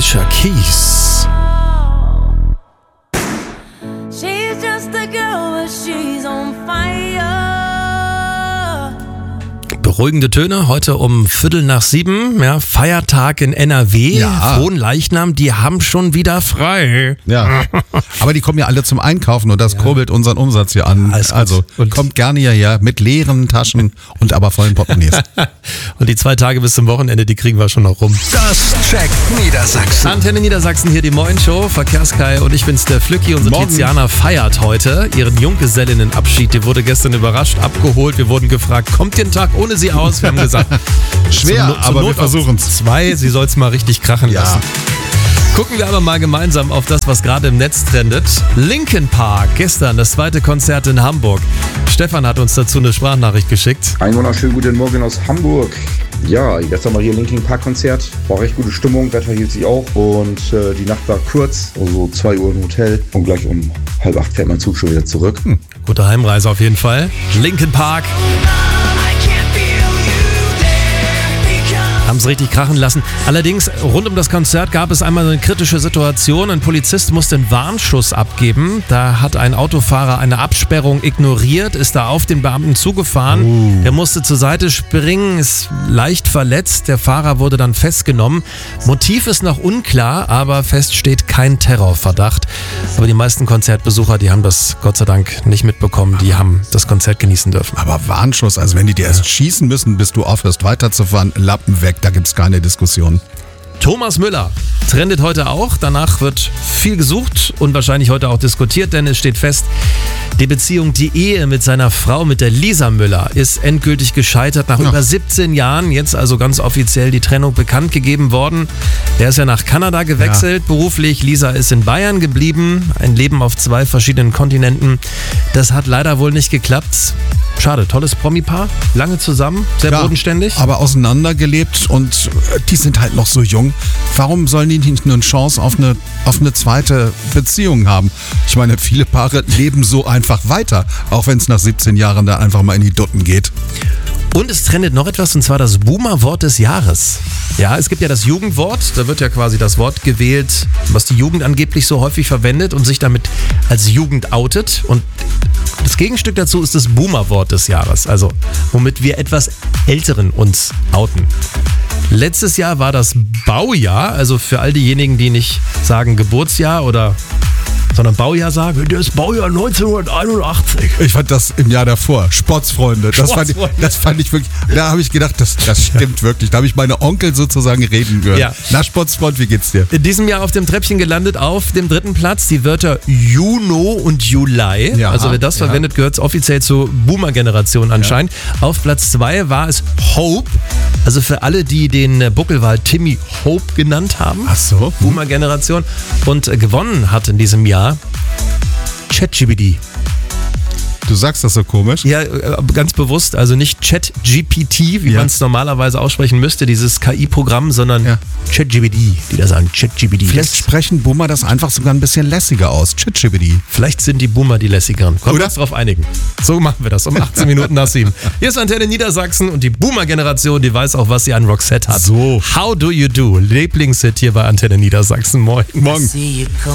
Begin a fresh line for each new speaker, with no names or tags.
Alicia Keys.
She's just a girl, but she's on fire.
Beruhigende Töne, heute um 6:15, ja, Feiertag in NRW,
Ja.
Fronleichnam, die haben schon wieder frei.
Ja, aber die kommen ja alle zum Einkaufen und das kurbelt unseren Umsatz hier an.
Alles gut.
Also
Und-
kommt gerne hierher mit leeren Taschen und aber vollen Portemonnaies.
Und die 2 Tage bis zum Wochenende, die kriegen wir schon noch rum.
Das checkt Niedersachsen.
Antenne Niedersachsen, hier die Moin-Show, Verkehrskai und ich bin's, der Flücki. Unsere
Morgen.
Tiziana feiert heute ihren Junggesellinnenabschied. Die wurde gestern überrascht abgeholt. Wir wurden gefragt, kommt den Tag ohne sie aus? Wir haben gesagt,
Schwer,
zur
aber wir
Not
versuchen's.
2, sie soll's mal richtig krachen
Ja.
lassen. Gucken wir aber mal gemeinsam auf das, was gerade im Netz trendet. Linkin Park, gestern das 2. Konzert in Hamburg. Stefan hat uns dazu eine Sprachnachricht geschickt.
Einen wunderschönen guten Morgen aus Hamburg. Ja, gestern war hier Linkin Park Konzert. War recht gute Stimmung, Wetter hielt sich auch und die Nacht war kurz, also 2 Uhr im Hotel und gleich um 7:30 fährt mein Zug schon wieder zurück.
Gute Heimreise auf jeden Fall. Linkin Park haben es richtig krachen lassen. Allerdings, rund um das Konzert gab es einmal eine kritische Situation. Ein Polizist musste einen Warnschuss abgeben. Da hat ein Autofahrer eine Absperrung ignoriert, ist da auf den Beamten zugefahren. Der musste zur Seite springen, ist leicht verletzt. Der Fahrer wurde dann festgenommen. Motiv ist noch unklar, aber fest steht kein Terrorverdacht. Aber die meisten Konzertbesucher, die haben das Gott sei Dank nicht mitbekommen. Die haben das Konzert genießen dürfen.
Aber Warnschuss, also wenn die dir erst schießen müssen, bis du aufhörst weiterzufahren, Lappen weg, da gibt's keine Diskussion.
Thomas Müller trendet heute auch. Danach wird viel gesucht und wahrscheinlich heute auch diskutiert, denn es steht fest, die Ehe mit seiner Frau, mit der Lisa Müller, ist endgültig gescheitert. Nach über 17 Jahren, jetzt also ganz offiziell die Trennung bekannt gegeben worden. Er ist ja nach Kanada gewechselt, beruflich. Lisa ist in Bayern geblieben. Ein Leben auf 2 verschiedenen Kontinenten. Das hat leider wohl nicht geklappt. Schade, tolles Promi-Paar, lange zusammen, sehr bodenständig.
Aber auseinandergelebt und die sind halt noch so jung. Warum sollen die nicht eine Chance auf eine zweite Beziehung haben? Ich meine, viele Paare leben so einfach weiter, auch wenn es nach 17 Jahren da einfach mal in die Dutten geht.
Und es trendet noch etwas, und zwar das Boomer-Wort des Jahres. Ja, es gibt ja das Jugendwort, da wird ja quasi das Wort gewählt, was die Jugend angeblich so häufig verwendet und sich damit als Jugend outet. Und das Gegenstück dazu ist das Boomer-Wort des Jahres, also womit wir etwas Älteren uns outen. Letztes Jahr war das Baujahr, also für all diejenigen, die nicht sagen Geburtsjahr sondern Baujahr sagen, das Baujahr 1981.
Ich fand das im Jahr davor, Sportsfreunde. Das fand ich wirklich, da habe ich gedacht, das stimmt wirklich. Da habe ich meine Onkel sozusagen reden gehört.
Ja.
Na, Sportsfreund, wie geht's dir?
In diesem Jahr auf dem Treppchen gelandet, auf dem 3. Platz, die Wörter Juno und Juli.
Ja,
Also wer das
ja.
verwendet, gehört offiziell zur Boomer-Generation anscheinend. Auf Platz 2 war es Hope. Also für alle, die den Buckelwal Timmy Hope genannt haben.
Ach so.
Boomer-Generation. Und gewonnen hat in diesem Jahr ChatGPT.
Du sagst das so komisch.
Ja, ganz bewusst, also nicht ChatGPT, wie
Ja.
man es normalerweise aussprechen müsste, dieses KI-Programm, sondern
Ja.
ChatGPT, die da sagen, ChatGPT.
Vielleicht sprechen Boomer das einfach sogar ein bisschen lässiger aus. ChatGPT.
Vielleicht sind die Boomer die lässigeren. Können wir
Oder?
uns darauf einigen. So machen wir das um 18 Minuten nach 7. Hier ist Antenne Niedersachsen und die Boomer-Generation, die weiß auch, was sie an Roxette hat.
So.
How do you do? Lieblingshit hier bei Antenne Niedersachsen. Moin.
Morgen.
See you